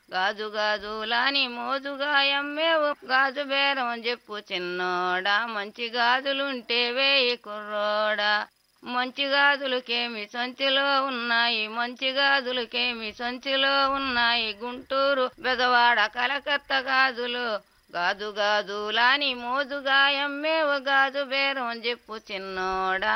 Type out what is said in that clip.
గాజు గాజులాని మోజుగా అమ్మేవు గాజు బేరం చెప్పు చిన్నోడా మంచి గాజులుంటే వేయి కుర్రోడా మంచి గాజులకేమి సంచిలో ఉన్నాయి మంచి గాజులకేమి సంచిలో ఉన్నాయి గుంటూరు బెదవాడ కలకత్త గాజులు గాజు గాజులాని మోజుగా అమ్మేవు గాజు బేరం చెప్పు చిన్నోడా